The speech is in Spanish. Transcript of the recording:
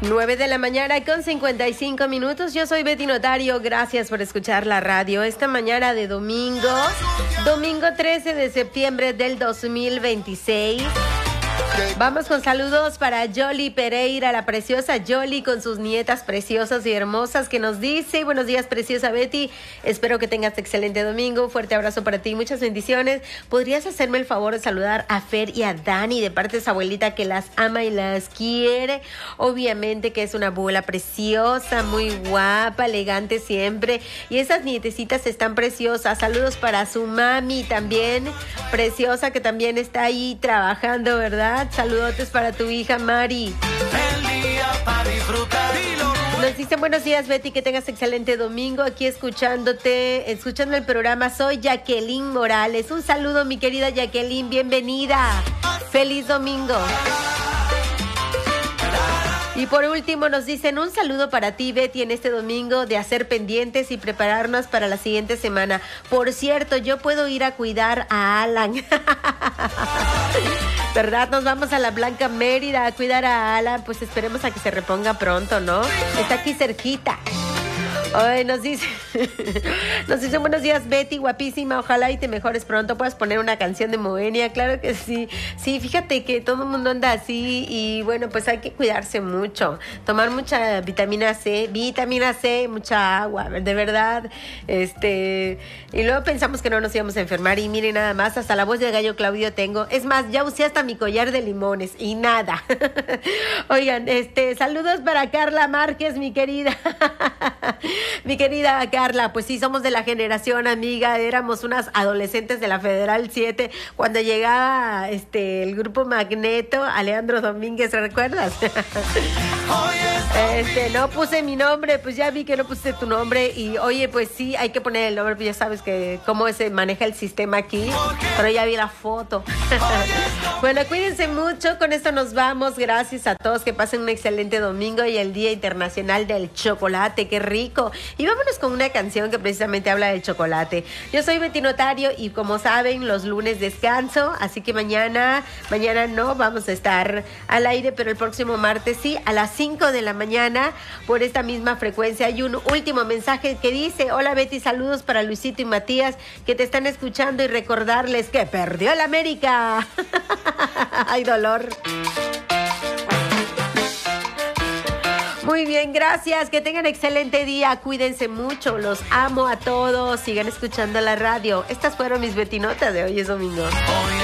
9:55 a.m. Yo soy Betty Notario, gracias por escuchar la radio esta mañana de domingo 13 de septiembre del 2026. Vamos con saludos para Yoli Pereira, la preciosa Yoli con sus nietas preciosas y hermosas que nos dice: buenos días, preciosa Betty, espero que tengas excelente domingo, fuerte abrazo para ti, muchas bendiciones. ¿Podrías hacerme el favor de saludar a Fer y a Dani de parte de su abuelita que las ama y las quiere? Obviamente que es una abuela preciosa, muy guapa, elegante siempre, y esas nietecitas están preciosas. Saludos para su mami también, preciosa, que también está ahí trabajando, ¿verdad? Saludotes para tu hija Mari. El día para disfrutar. Nos dicen: buenos días, Betty, que tengas excelente domingo. Aquí escuchando el programa. Soy Jacqueline Morales. Un saludo, mi querida Jacqueline, bienvenida. Feliz domingo. Y por último nos dicen: un saludo para ti, Betty, en este domingo, de hacer pendientes y prepararnos para la siguiente semana. Por cierto, yo puedo ir a cuidar a Alan. ¿Verdad? Nos vamos a la Blanca Mérida a cuidar a Alan. Pues esperemos a que se reponga pronto, ¿no? Está aquí cerquita. Ay, nos dice buenos días, Betty, guapísima, ojalá y te mejores pronto. ¿Puedes poner una canción de Moenia? Claro que sí. Sí, fíjate que todo el mundo anda así y bueno, pues hay que cuidarse mucho, tomar mucha vitamina C, mucha agua, de verdad. Y luego pensamos que no nos íbamos a enfermar y miren nada más, hasta la voz de gallo Claudio tengo. Es más, ya usé hasta mi collar de limones y nada. Oigan, saludos para Carla Márquez, mi querida. Mi querida Carla, pues sí, somos de la generación, amiga, éramos unas adolescentes de la Federal 7 cuando llegaba el grupo Magneto, Alejandro Domínguez, ¿recuerdas? No puse mi nombre, pues ya vi que no puse tu nombre y oye, pues sí, hay que poner el nombre, pues ya sabes que cómo se maneja el sistema aquí, pero ya vi la foto. Bueno, cuídense mucho, con esto nos vamos, gracias a todos, que pasen un excelente domingo y el Día Internacional del Chocolate, qué rico. Y vámonos con una canción que precisamente habla del chocolate. Yo soy Betty Notario y como saben, los lunes descanso, así que mañana no vamos a estar al aire, pero el próximo martes sí, a las 5 de la mañana, por esta misma frecuencia. Hay un último mensaje que dice: hola Betty, saludos para Luisito y Matías, que te están escuchando, y recordarles que perdió el América. Ay, dolor. Muy bien, gracias, que tengan excelente día, cuídense mucho, los amo a todos, sigan escuchando la radio. Estas fueron mis Betinotas de hoy es domingo.